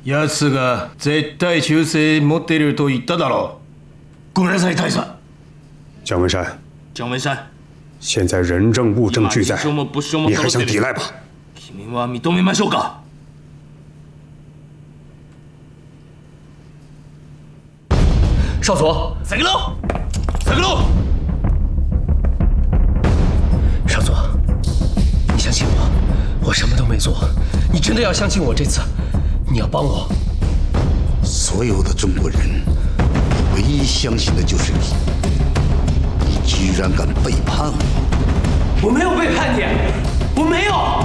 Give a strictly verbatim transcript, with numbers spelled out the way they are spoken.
奴が絶対忠誠持ってると言っただろう。ごめんなさい、大佐。 姜文山， 姜文山， 现在人证物证俱在，你还想抵赖吧？ 君は認めましょうか？ 少佐， 三个楼，三个楼。 少佐，你相信我，我什么都没做，你真的要相信我这次，你要帮我。 所有的中国人，唯一相信的就是你。你居然敢背叛我！ 我没有背叛你，我没有。